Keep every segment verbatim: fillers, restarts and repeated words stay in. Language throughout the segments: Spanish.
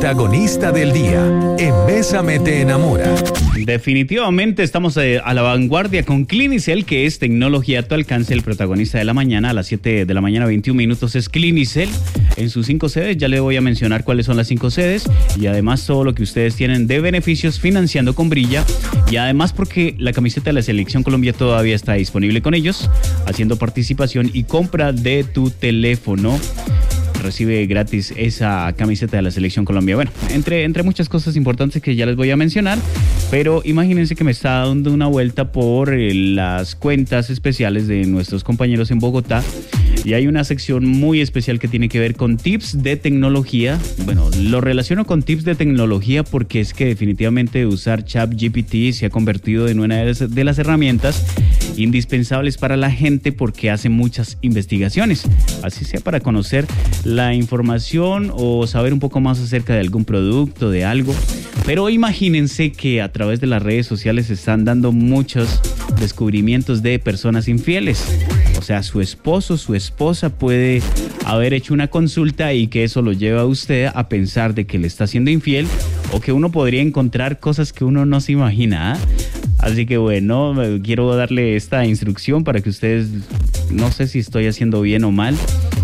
protagonista del día en Bésame te enamora. Definitivamente estamos eh, a la vanguardia con Clinicel, que es tecnología a tu alcance. El protagonista de la mañana, a las siete de la mañana, veintiún minutos, es Clinicel. En sus cinco sedes, ya le voy a mencionar cuáles son las cinco sedes y además todo lo que ustedes tienen de beneficios financiando con Brilla, y además porque la camiseta de la Selección Colombia todavía está disponible con ellos, haciendo participación y compra de tu teléfono. Recibe gratis esa camiseta de la Selección Colombia. Bueno, entre, entre muchas cosas importantes que ya les voy a mencionar, pero imagínense que me está dando una vuelta por eh, las cuentas especiales de nuestros compañeros en Bogotá, y hay una sección muy especial que tiene que ver con tips de tecnología. Bueno, lo relaciono con tips de tecnología porque es que definitivamente usar ChatGPT se ha convertido en una de las herramientas indispensables para la gente porque hace muchas investigaciones, así sea para conocer la información o saber un poco más acerca de algún producto, de algo. Pero imagínense que a través de las redes sociales se están dando muchos descubrimientos de personas infieles. O sea, su esposo, su esposa puede haber hecho una consulta y que eso lo lleva a usted a pensar de que le está siendo infiel, o que uno podría encontrar cosas que uno no se imagina. Así que bueno, quiero darle esta instrucción para que ustedes, no sé si estoy haciendo bien o mal,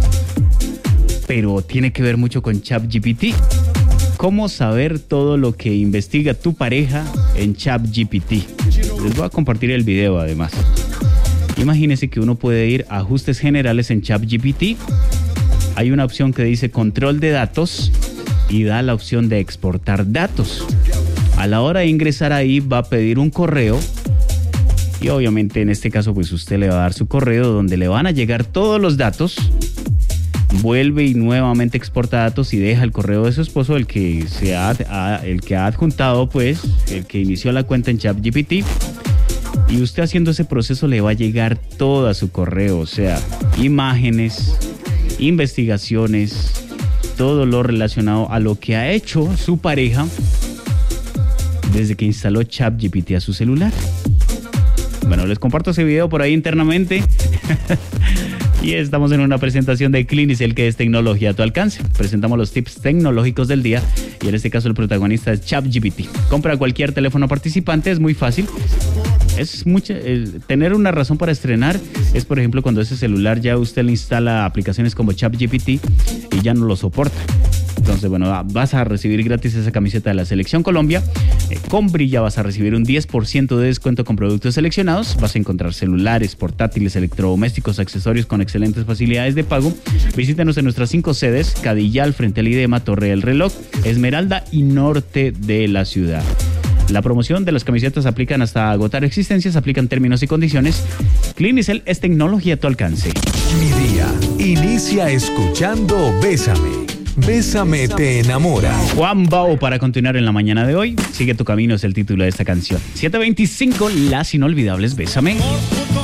pero tiene que ver mucho con ChatGPT. ¿Cómo saber todo lo que investiga tu pareja en ChatGPT? Les voy a compartir el video además. Imagínense que uno puede ir a ajustes generales en ChatGPT. Hay una opción que dice control de datos y da la opción de exportar datos. A la hora de ingresar ahí va a pedir un correo y obviamente en este caso pues usted le va a dar su correo donde le van a llegar todos los datos. Vuelve y nuevamente exporta datos y deja el correo de su esposo, el que se ha, el que ha adjuntado, pues, el que inició la cuenta en ChatGPT. Y usted haciendo ese proceso le va a llegar todo a su correo, o sea, imágenes, investigaciones, todo lo relacionado a lo que ha hecho su pareja desde que instaló ChatGPT a su celular. Bueno, les comparto ese video por ahí internamente. Y estamos en una presentación de Clinicel, que es tecnología a tu alcance. Presentamos los tips tecnológicos del día y en este caso el protagonista es ChatGPT. Compra cualquier teléfono participante, es muy fácil. Es mucho, eh, tener una razón para estrenar es, por ejemplo, cuando ese celular ya usted le instala aplicaciones como ChatGPT y ya no lo soporta. Entonces, bueno, vas a recibir gratis esa camiseta de la Selección Colombia. Eh, con Brilla vas a recibir un diez por ciento de descuento con productos seleccionados. Vas a encontrar celulares, portátiles, electrodomésticos, accesorios con excelentes facilidades de pago. Visítanos en nuestras cinco sedes: Cadillal, frente al IDEMA, Torre del Reloj, Esmeralda y Norte de la ciudad. La promoción de las camisetas aplican hasta agotar existencias, aplican términos y condiciones. Clinicel es tecnología a tu alcance. Mi día inicia escuchando Bésame. Bésame te enamora. Juan Bao para continuar en la mañana de hoy. Sigue tu camino es el título de esta canción. siete veinticinco, las inolvidables Bésame.